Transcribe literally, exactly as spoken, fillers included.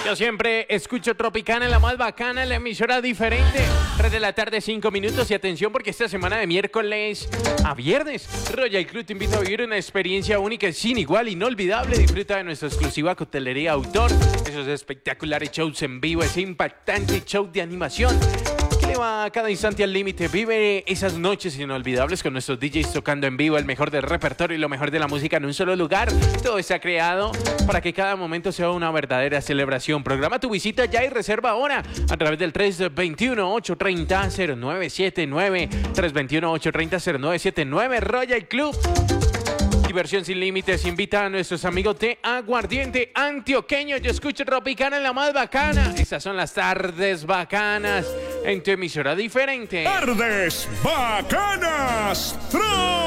Yo siempre escucho Tropicana, la más bacana, la emisora diferente. tres de la tarde, cinco minutos. Y atención porque esta semana de miércoles a viernes, Royal Club te invita a vivir una experiencia única, sin igual, inolvidable. Disfruta de nuestra exclusiva coctelería autor, esos espectaculares shows en vivo, ese impactante show de animación que le va a cada instante al límite. Vive esas noches inolvidables con nuestros D Js tocando en vivo el mejor del repertorio y lo mejor de la música en un solo lugar. Todo está creado para que cada momento sea una verdadera celebración. Programa tu visita ya y reserva ahora a través del tres dos uno, ocho tres cero, cero nueve siete nueve. tres dos uno, ocho tres cero, cero nueve siete nueve. Royal Club. Diversión sin límites. Invita a nuestros amigos de Aguardiente Antioqueño. Yo escucho Tropicana, la más bacana. Estas son las tardes bacanas en tu emisora diferente. Tardes bacanas.